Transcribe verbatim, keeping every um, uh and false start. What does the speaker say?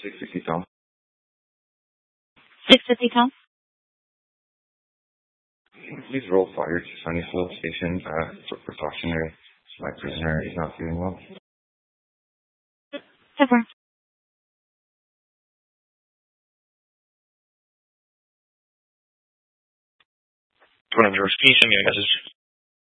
six fifty Tom. six fifty Tom. Please roll fire to Sunnysville Station uh, for precautionary. My prisoner is not feeling well. Over. Twenty investigation, your message.